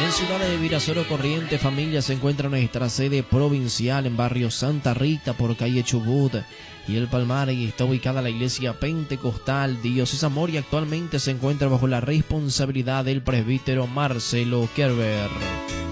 En Ciudad de Virasoro, Corrientes, familia, se encuentra nuestra sede provincial en barrio Santa Rita por calle Chubut y El Palmar, y está ubicada la iglesia pentecostal Dios Amor, y actualmente se encuentra bajo la responsabilidad del presbítero Marcelo Kerber.